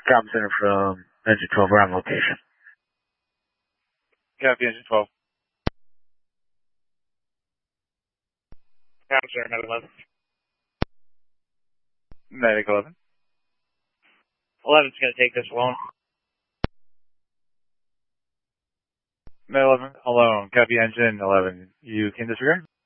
Comm Center from Engine 12, we're on location. Copy, Engine 12. Comm Center, Medic 11. Medic 11. 11's going to take this alone. Medic 11 alone. Copy, Engine 11. You can disregard?